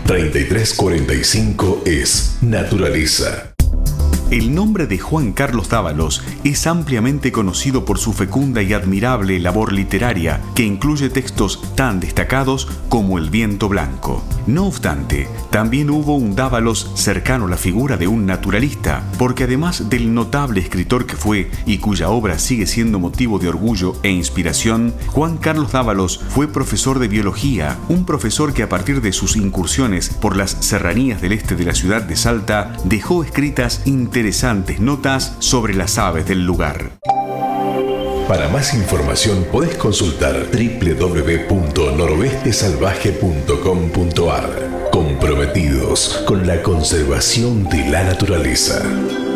3345 es Naturaleza. El nombre de Juan Carlos Dávalos es ampliamente conocido por su fecunda y admirable labor literaria, que incluye textos tan destacados como El viento blanco. No obstante, también hubo un Dávalos cercano a la figura de un naturalista, porque además del notable escritor que fue y cuya obra sigue siendo motivo de orgullo e inspiración, Juan Carlos Dávalos fue profesor de biología, un profesor que a partir de sus incursiones por las serranías del este de la ciudad de Salta dejó escritas interesantes notas sobre las aves del lugar. Para más información podés consultar www.noroestesalvaje.com.ar. Comprometidos con la conservación de la naturaleza.